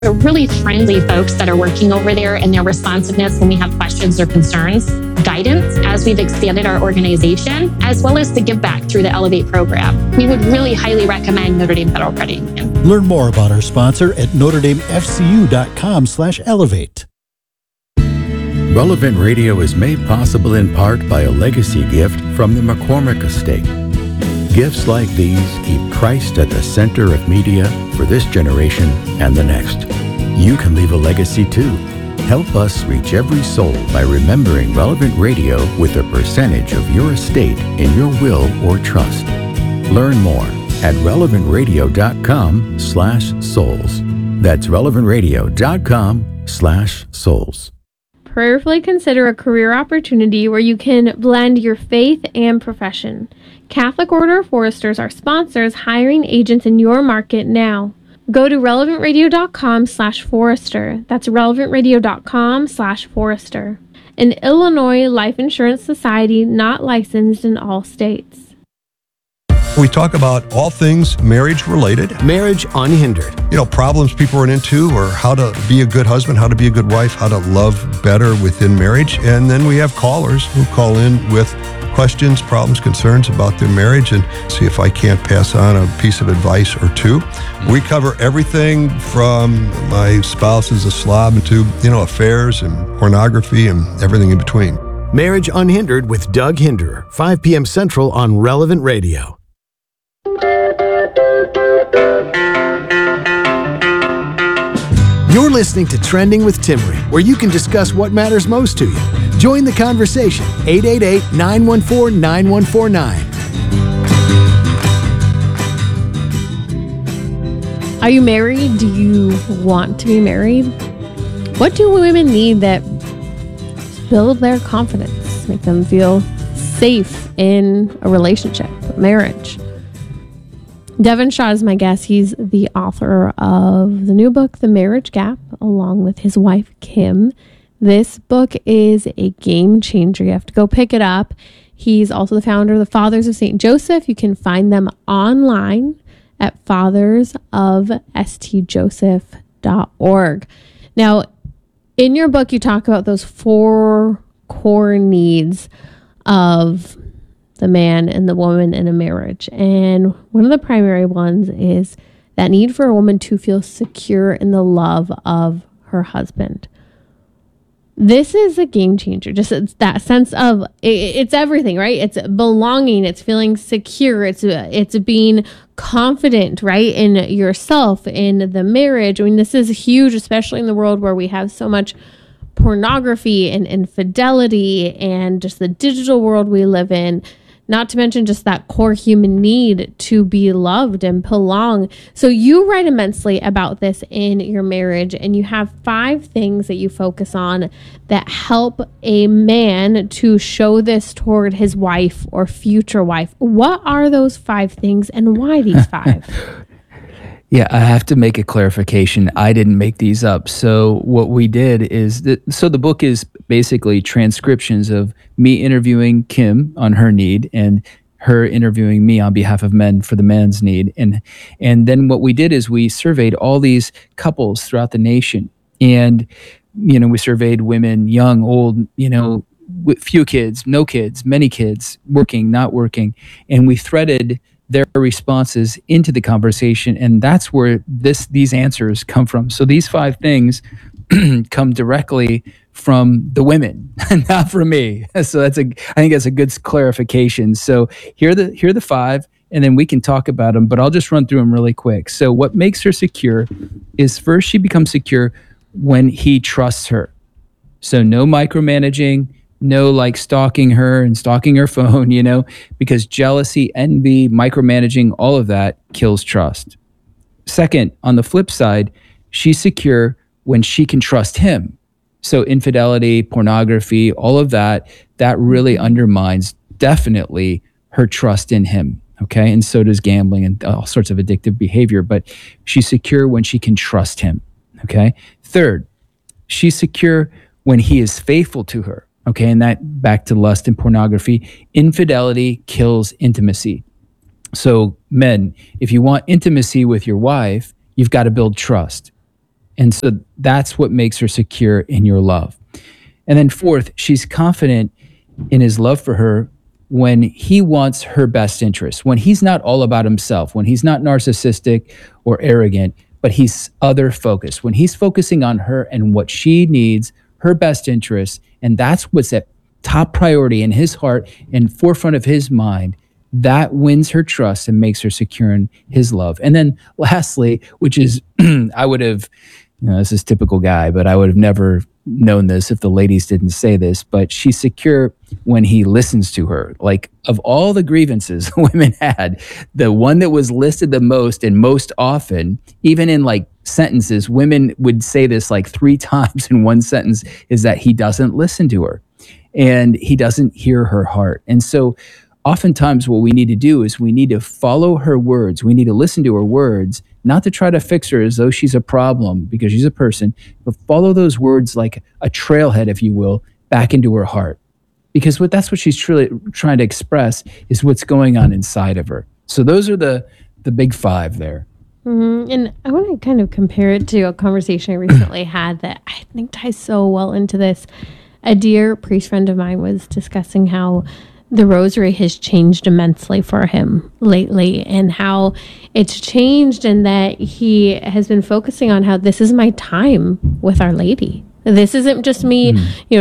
They're really friendly folks that are working over there, and their responsiveness when we have questions or concerns, guidance as we've expanded our organization, as well as the give back through the Elevate program. We would really highly recommend Notre Dame Federal Credit Union. Learn more about our sponsor at NotreDameFCU.com/elevate. Relevant Radio is made possible in part by a legacy gift from the McCormick Estate. Gifts like these keep Christ at the center of media for this generation and the next. You can leave a legacy too. Help us reach every soul by remembering Relevant Radio with a percentage of your estate in your will or trust. Learn more at relevantradio.com/souls. That's relevantradio.com/souls. Prayerfully consider a career opportunity where you can blend your faith and profession. Catholic Order of Foresters are sponsors hiring agents in your market now. Go to relevantradio.com/forester. That's relevantradio.com/forester. An Illinois Life Insurance Society not licensed in all states. We talk about all things marriage related. Marriage Unhindered. Problems people run into, or how to be a good husband, how to be a good wife, how to love better within marriage. And then we have callers who call in with questions, problems, concerns about their marriage, and see if I can't pass on a piece of advice or two. We cover everything from my spouse is a slob to, affairs and pornography and everything in between. Marriage Unhindered with Doug Hinderer, 5 p.m. Central on Relevant Radio. You're listening to Trending with Timmerie, where you can discuss what matters most to you. Join the conversation, 888-914-9149. Are you married? Do you want to be married? What do women need that build their confidence, make them feel safe in a relationship, a marriage? Devin Shaw is my guest. He's the author of the new book, The Marriage Gap, along with his wife, Kim. This book is a game changer. You have to go pick it up. He's also the founder of the Fathers of St. Joseph. You can find them online at fathersofstjoseph.org. Now, in your book, you talk about those 4 core needs of the man and the woman in a marriage. And one of the primary ones is that need for a woman to feel secure in the love of her husband. This is a game changer. Just it's that sense of it's everything, right? It's belonging. It's feeling secure. It's being confident, right, in yourself, in the marriage. I mean, this is huge, especially in the world where we have so much pornography and infidelity and just the digital world we live in. Not to mention just that core human need to be loved and belong. So you write immensely about this in your marriage, and you have 5 things that you focus on that help a man to show this toward his wife or future wife. What are those 5 things, and why these 5? Yeah, I have to make a clarification. I didn't make these up. So what we did is, the book is basically transcriptions of me interviewing Kim on her need and her interviewing me on behalf of men for the man's need. And then what we did is we surveyed all these couples throughout the nation. And, we surveyed women, young, old, with few kids, no kids, many kids, working, not working. And we threaded their responses into the conversation, and that's where these answers come from. So these 5 things come directly from the women, not from me. So I think that's a good clarification. So here are the 5, and then we can talk about them, but I'll just run through them really quick. So what makes her secure is, first, she becomes secure when he trusts her. So no micromanaging, no stalking her and stalking her phone, because jealousy, envy, micromanaging, all of that kills trust. Second, on the flip side, she's secure when she can trust him. So infidelity, pornography, all of that really undermines definitely her trust in him. Okay. And so does gambling and all sorts of addictive behavior, but she's secure when she can trust him. Okay. Third, she's secure when he is faithful to her. Okay, and that back to lust and pornography. Infidelity kills intimacy. So men, if you want intimacy with your wife, you've got to build trust. And so that's what makes her secure in your love. And then fourth, she's confident in his love for her when he wants her best interest, when he's not all about himself, when he's not narcissistic or arrogant, but he's other focused, when he's focusing on her and what she needs, her best interest, and that's what's at top priority in his heart and forefront of his mind, that wins her trust and makes her secure in his love. And then lastly, which is, I would have, this is typical guy, but I would have never known this if the ladies didn't say this, but she's secure when he listens to her. Like, of all the grievances women had, the one that was listed the most and most often, even in like sentences, women would say this like 3 times in one sentence, is that he doesn't listen to her and he doesn't hear her heart. And so oftentimes what we need to do is we need to follow her words. We need to listen to her words, not to try to fix her as though she's a problem because she's a person, but follow those words like a trailhead, if you will, back into her heart. Because that's what she's truly trying to express is what's going on inside of her. So those are the big 5 there. Mm-hmm. And I want to kind of compare it to a conversation I recently had that I think ties so well into this. A dear priest friend of mine was discussing how the rosary has changed immensely for him lately, and how it's changed in that he has been focusing on how this is my time with Our Lady. This isn't just me,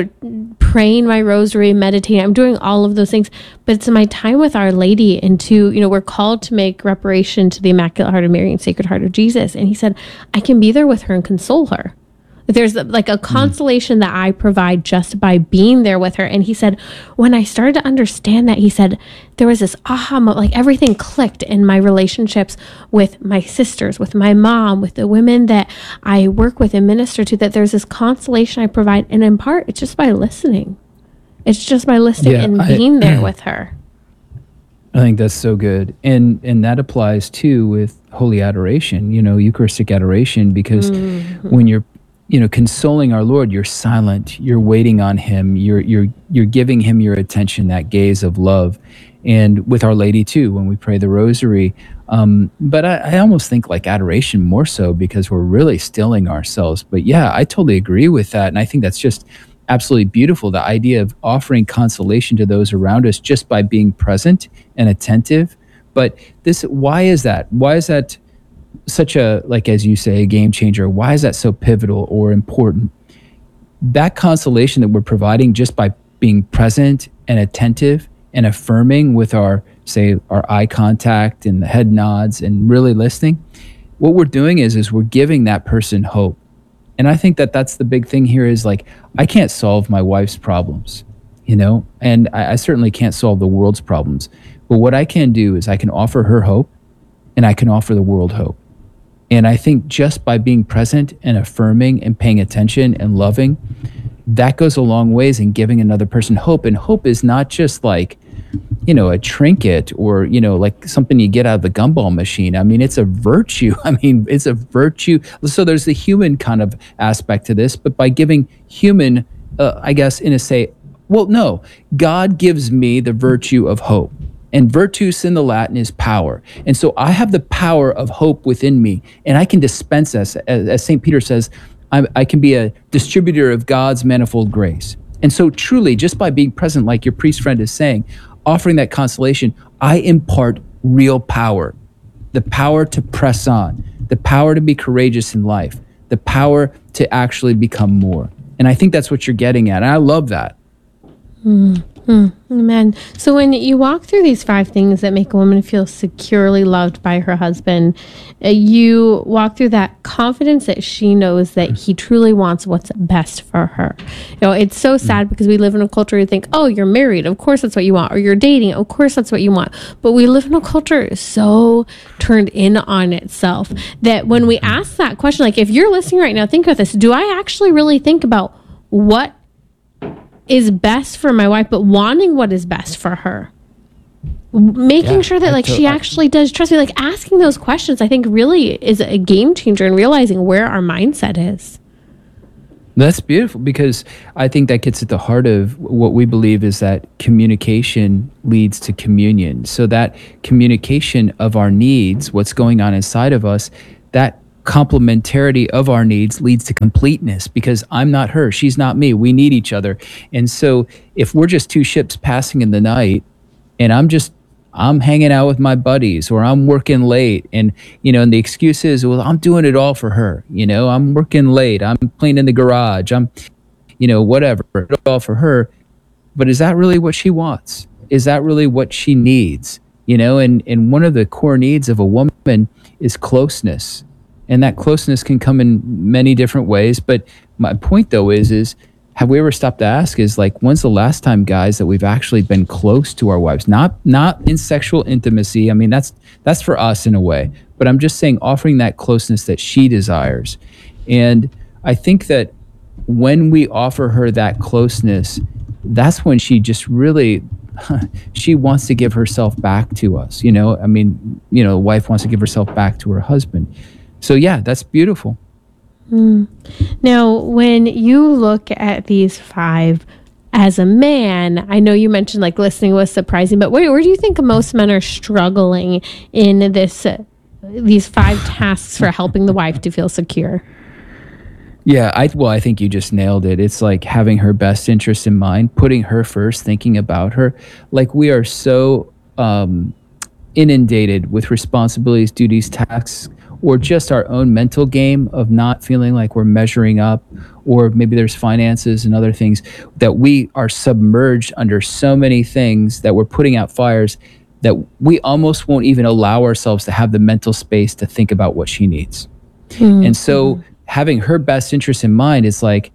praying my rosary, meditating. I'm doing all of those things, but it's my time with Our Lady. And we're called to make reparation to the Immaculate Heart of Mary and Sacred Heart of Jesus. And he said, I can be there with her and console her. There's like a consolation that I provide just by being there with her. And he said, when I started to understand that, he said, there was this aha moment, like everything clicked in my relationships with my sisters, with my mom, with the women that I work with and minister to, that there's this consolation I provide. And in part, it's just by listening. It's just by listening and being there with her. I think that's so good. And that applies too with Holy Adoration, Eucharistic adoration, because when you're consoling our Lord, you're silent, you're waiting on him, you're giving him your attention, that gaze of love. And with Our Lady too, when we pray the rosary. But I almost think like adoration more so because we're really stilling ourselves. But yeah, I totally agree with that. And I think that's just absolutely beautiful. The idea of offering consolation to those around us just by being present and attentive. But why is that? Why is that such a, like, as you say, a game changer? Why is that so pivotal or important? That consolation that we're providing just by being present and attentive and affirming with our eye contact and the head nods and really listening, what we're doing is we're giving that person hope. And I think that's the big thing here is like, I can't solve my wife's problems, and I certainly can't solve the world's problems. But what I can do is I can offer her hope and I can offer the world hope. And I think just by being present and affirming and paying attention and loving, that goes a long ways in giving another person hope. And hope is not just like, a trinket or, like something you get out of the gumball machine. I mean, it's a virtue. It's a virtue. So there's the human kind of aspect to this, but by giving human, God gives me the virtue of hope. And virtus in the Latin is power. And so I have the power of hope within me, and I can dispense as St. Peter says, I can be a distributor of God's manifold grace. And so truly, just by being present, like your priest friend is saying, offering that consolation, I impart real power. The power to press on, the power to be courageous in life, the power to actually become more. And I think that's what you're getting at. And I love that. Amen. So when you walk through these 5 things that make a woman feel securely loved by her husband, you walk through that confidence that she knows that he truly wants what's best for her. It's so sad because we live in a culture where you think, oh, you're married, of course that's what you want, or you're dating, of course that's what you want. But we live in a culture so turned in on itself that when we ask that question, like if you're listening right now, think about this. Do I actually really think about what is best for my wife, but wanting what is best for her? Making sure that she actually does trust me, like asking those questions, I think really is a game changer in realizing where our mindset is. That's beautiful, because I think that gets at the heart of what we believe is that communication leads to communion. So that communication of our needs, what's going on inside of us, that complementarity of our needs leads to completeness, because I'm not her, she's not me. We need each other. And so if we're just two ships passing in the night, and I'm hanging out with my buddies, or I'm working late, and and the excuse is, well, I'm doing it all for her. I'm working late, I'm cleaning the garage, I'm whatever, it all for her. But is that really what she wants? Is that really what she needs? And one of the core needs of a woman is closeness. And that closeness can come in many different ways. But my point, though, is have we ever stopped to ask, is like, when's the last time, guys, that we've actually been close to our wives? Not in sexual intimacy. I mean, that's for us in a way. But I'm just saying, offering that closeness that she desires. And I think that when we offer her that closeness, that's when she just really... she wants to give herself back to us. A wife wants to give herself back to her husband. So yeah, that's beautiful. Now, when you look at these 5 as a man, I know you mentioned like listening was surprising, but where do you think most men are struggling in these 5 tasks for helping the wife to feel secure? Yeah, I think you just nailed it. It's like having her best interest in mind, putting her first, thinking about her. Like, we are so inundated with responsibilities, duties, tasks, or just our own mental game of not feeling like we're measuring up, or maybe there's finances and other things, that we are submerged under so many things that we're putting out fires that we almost won't even allow ourselves to have the mental space to think about what she needs. And so having her best interest in mind is like,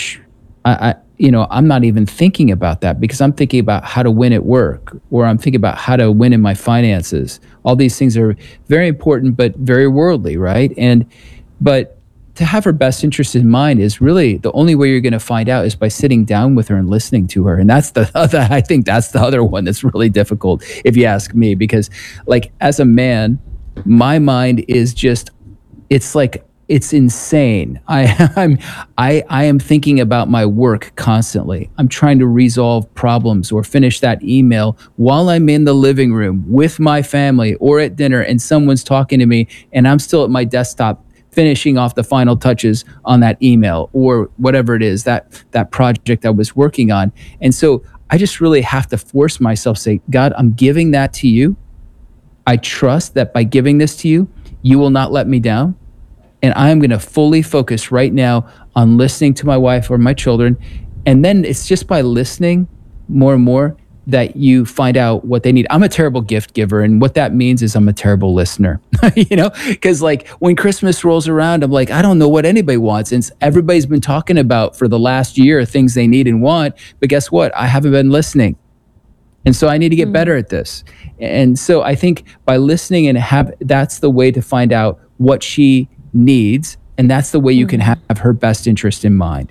I'm not even thinking about that, because I'm thinking about how to win at work, or I'm thinking about how to win in my finances. All these things are very important, but very worldly, right? But to have her best interest in mind is really the only way you're going to find out is by sitting down with her and listening to her. And that's I think that's the other one that's really difficult, if you ask me, because like, as a man, my mind is just, it's insane. I am thinking about my work constantly. I'm trying to resolve problems or finish that email while I'm in the living room with my family or at dinner, and someone's talking to me, and I'm still at my desktop finishing off the final touches on that email or whatever it is, that project I was working on. And so I just really have to force myself, say, God, I'm giving that to you. I trust that by giving this to you, you will not let me down. And I'm going to fully focus right now on listening to my wife or my children. And then it's just by listening more and more that you find out what they need. I'm a terrible gift giver. And what that means is I'm a terrible listener, because like when Christmas rolls around, I'm like, I don't know what anybody wants. And everybody's been talking about for the last year things they need and want. But guess what? I haven't been listening. And so I need to get better at this. And so I think by listening that's the way to find out what she needs, and that's the way you can have her best interest in mind.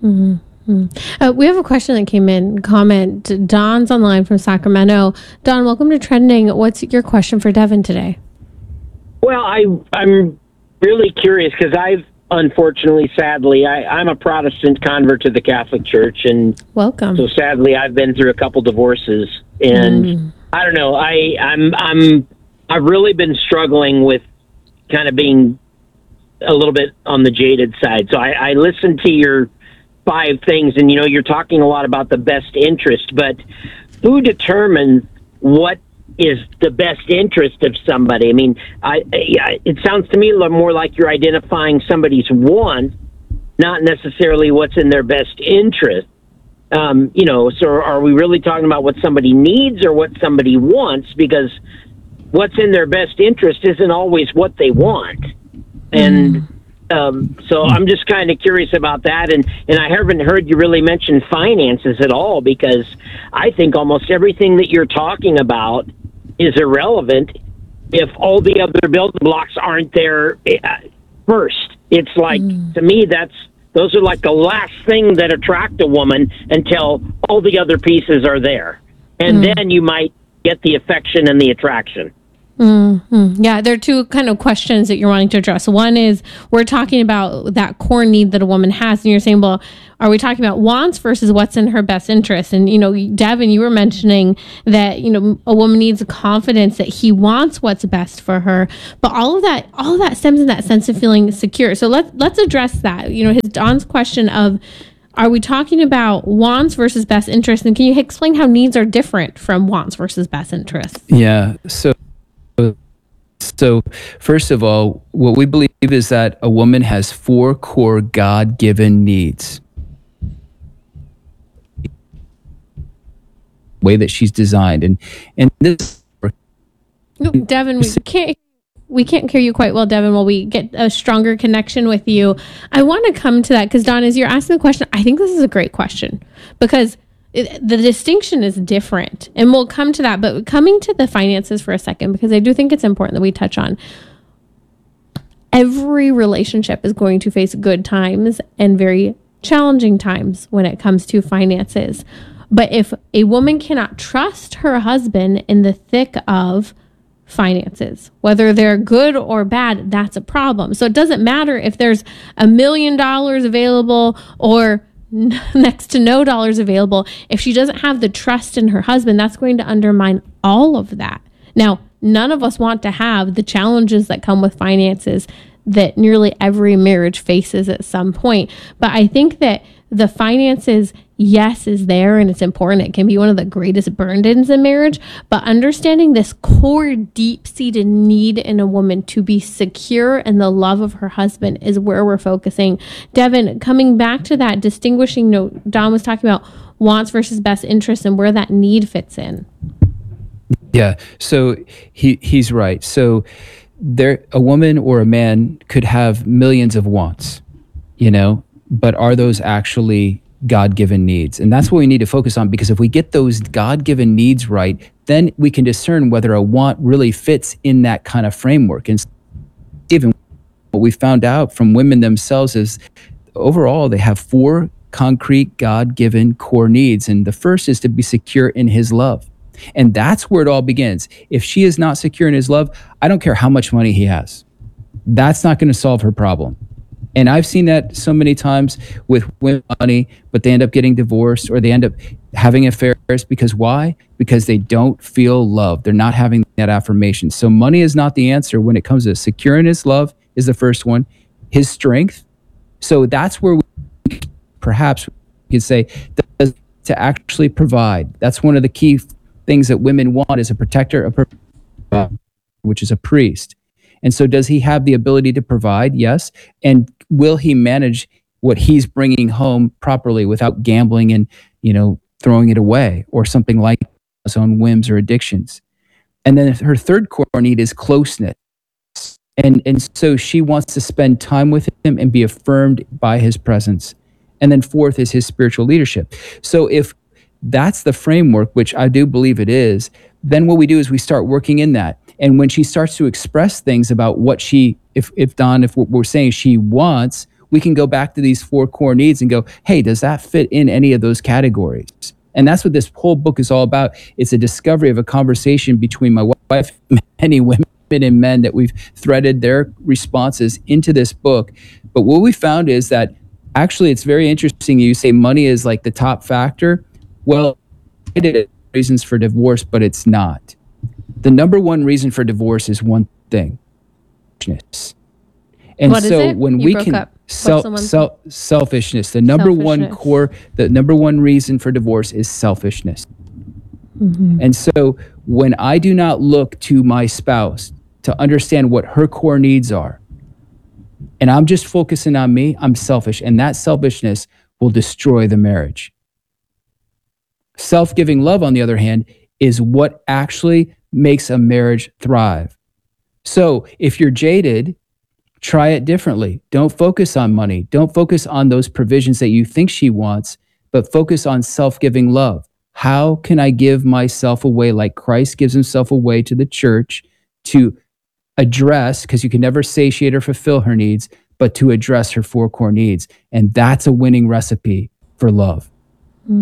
We have a question that came in. Comment. Don's online from Sacramento. Don, welcome to Trending. What's your question for Devin today? Well, I'm really curious, because I've unfortunately, sadly, I'm a Protestant convert to the Catholic Church, and welcome. So sadly, I've been through a couple divorces, and I don't know. I've really been struggling with kind of being a little bit on the jaded side. So I listened to your 5 things, and you're talking a lot about the best interest, but who determines what is the best interest of somebody? I mean, it sounds to me a little more like you're identifying somebody's want, not necessarily what's in their best interest. So are we really talking about what somebody needs or what somebody wants? Because what's in their best interest isn't always what they want. And so I'm just kind of curious about that. And I haven't heard you really mention finances at all, because I think almost everything that you're talking about is irrelevant if all the other building blocks aren't there first. It's like, to me, those are like the last thing that attract a woman until all the other pieces are there. And then you might get the affection and the attraction. Yeah, there are two kind of questions that you're wanting to address. One is we're talking about that core need that a woman has, and you're saying, well, are we talking about wants versus what's in her best interest? And, Devin, you were mentioning that, a woman needs confidence that he wants what's best for her, but all of that stems in that sense of feeling secure. So let's address that. Don's question of, are we talking about wants versus best interest? And can you explain how needs are different from wants versus best interest? Yeah. So first of all, what we believe is that a woman has 4 core God-given needs. Way that she's designed. And this... Devin, we can't hear you quite well, Devin. While we get a stronger connection with you, I want to come to that because, Don, as you're asking the question, I think this is a great question because the distinction is different, and we'll come to that. But coming to the finances for a second, because I do think it's important that we touch on every relationship is going to face good times and very challenging times when it comes to finances. But if a woman cannot trust her husband in the thick of finances, whether they're good or bad, that's a problem. So it doesn't matter if there's $1 million available or next to no dollars available. If she doesn't have the trust in her husband, that's going to undermine all of that. Now, none of us want to have the challenges that come with finances that nearly every marriage faces at some point. But I think that the finances, yes, is there and it's important. It can be one of the greatest burdens in marriage, but understanding this core deep-seated need in a woman to be secure in the love of her husband is where we're focusing. Devin, coming back to that distinguishing note, Don was talking about wants versus best interest and where that need fits in. Yeah, so he's right. So a woman or a man could have millions of wants, but are those actually God-given needs? And that's what we need to focus on, because if we get those God-given needs right, then we can discern whether a want really fits in that kind of framework. And even what we found out from women themselves is overall they have 4 concrete God-given core needs. And the first is to be secure in his love. And that's where it all begins. If she is not secure in his love, I don't care how much money he has. That's not going to solve her problem. And I've seen that so many times with women with money, but they end up getting divorced or they end up having affairs. Because why? Because they don't feel loved. They're not having that affirmation. So money is not the answer when it comes to secure in his love is the first one. His strength. So that's where we perhaps we could say to actually provide. That's one of the key things that women want is a protector, which is a priest. And so does he have the ability to provide? Yes. And will he manage what he's bringing home properly without gambling and, throwing it away or something like his own whims or addictions? And then her third core need is closeness. And so she wants to spend time with him and be affirmed by his presence. And then fourth is his spiritual leadership. So if that's the framework, which I do believe it is, then what we do is we start working in that. And when she starts to express things about what if what we're saying she wants, we can go back to these 4 core needs and go, hey, does that fit in any of those categories? And that's what this whole book is all about. It's a discovery of a conversation between my wife, many women and men that we've threaded their responses into this book. But what we found is that actually it's very interesting. You say money is like the top factor. Well, it is reasons for divorce, but it's not. The number one reason for divorce is one thing. And what so is it? when you we broke can up. selfishness, the number one reason for divorce is selfishness. Mm-hmm. And so when I do not look to my spouse to understand what her core needs are, and I'm just focusing on me, I'm selfish, and that selfishness will destroy the marriage. Self-giving love, on the other hand, is what actually makes a marriage thrive. So if you're jaded, try it differently. Don't focus on money. Don't focus on those provisions that you think she wants, but focus on self-giving love. How can I give myself away like Christ gives himself away to the church to address, because you can never satiate or fulfill her needs, but to address her 4 core needs. And that's a winning recipe for love.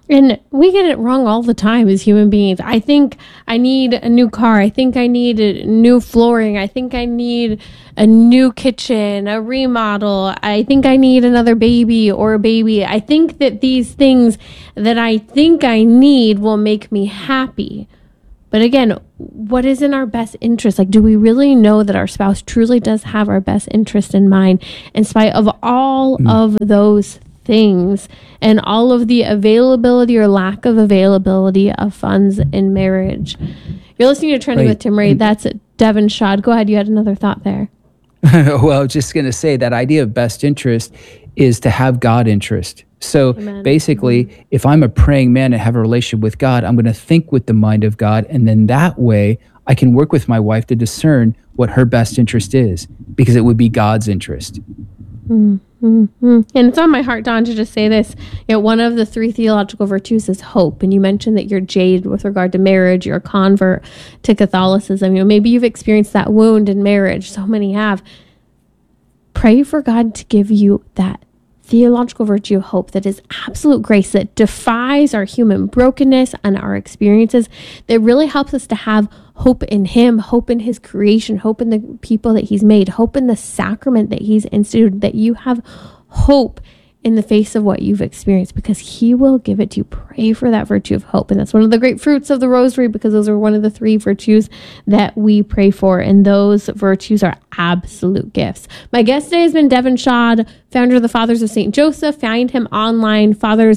And we get it wrong all the time as human beings. I think I need a new car. I think I need a new flooring. I think I need a new kitchen, a remodel. I think I need another baby or a baby. I think that these things that I think I need will make me happy. But again, what is in our best interest? Like, do we really know that our spouse truly does have our best interest in mind in spite of all of those things and all of the availability or lack of availability of funds in marriage? You're listening to Trending with Timmerie. That's Devin Shad. Go ahead. You had another thought there. Well, I was just going to say that idea of best interest is to have God interest. So basically, if I'm a praying man and have a relationship with God, I'm going to think with the mind of God. And then that way I can work with my wife to discern what her best interest is, because it would be God's interest. And it's on my heart, Don, to just say this. You know, one of the 3 theological virtues is hope. And you mentioned that you're jaded with regard to marriage. You're a convert to Catholicism. You know, maybe you've experienced that wound in marriage. So many have. Pray for God to give you that theological virtue of hope that is absolute grace, that defies our human brokenness and our experiences, that really helps us to have hope in Him, hope in His creation, hope in the people that He's made, hope in the sacrament that He's instituted, that you have hope in the face of what you've experienced, because He will give it to you. Pray for that virtue of hope. And that's one of the great fruits of the rosary, because those are one of the 3 virtues that we pray for. And those virtues are absolute gifts. My guest today has been Devin Shad, founder of the Fathers of St. Joseph. Find him online,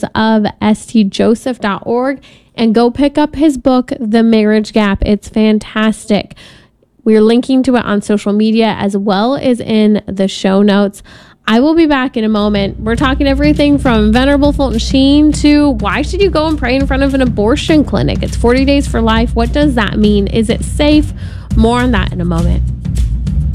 fathersofstjoseph.org, and go pick up his book, The Marriage Gap. It's fantastic. We're linking to it on social media as well as in the show notes. I will be back in a moment. We're talking everything from Venerable Fulton Sheen to why should you go and pray in front of an abortion clinic? It's 40 days for life. What does that mean? Is it safe? More on that in a moment.